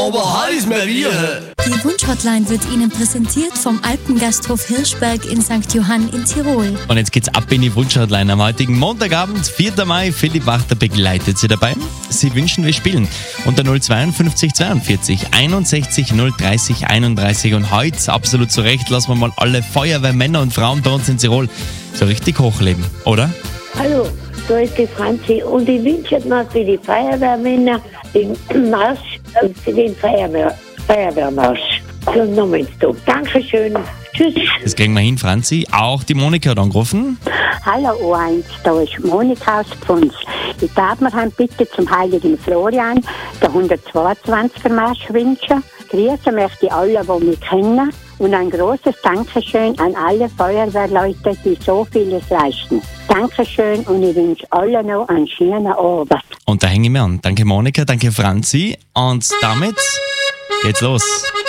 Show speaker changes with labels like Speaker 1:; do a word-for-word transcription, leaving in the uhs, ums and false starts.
Speaker 1: aber heiß mehr wie.
Speaker 2: Die Wunschhotline wird Ihnen präsentiert vom Alpengasthof Hirschberg in Sankt Johann in Tirol.
Speaker 3: Und jetzt geht's ab in die Wunschhotline am heutigen Montagabend, vierten Mai. Philipp Wachter begleitet Sie dabei. Sie wünschen, wir spielen unter null zweiundfünfzig zweiundvierzig einundsechzig null dreißig einunddreißig. Und heute, absolut zu Recht, lassen wir mal alle Feuerwehrmänner und Frauen bei uns in Tirol so richtig hochleben, oder?
Speaker 4: Hallo, da ist die Franzi und ich wünsche mir für die Feuerwehrmänner den Marsch, äh, für den Feuerwehr, Feuerwehrmarsch zum Namenstag. Dankeschön. Tschüss.
Speaker 3: Das kriegen wir hin, Franzi. Auch die Monika hat angerufen.
Speaker 5: Hallo O eins, da ist Monika aus Pfunds. Ich darf mir heute bitte zum heiligen Florian den hundertzweiundzwanziger Marsch wünschen. Grüße möchte ich alle, die mich kennen. Und ein großes Dankeschön an alle Feuerwehrleute, die so vieles leisten. Dankeschön und ich wünsche allen noch einen schönen Abend.
Speaker 3: Und da hänge ich mir an. Danke Monika, danke Franzi. Und damit geht's los.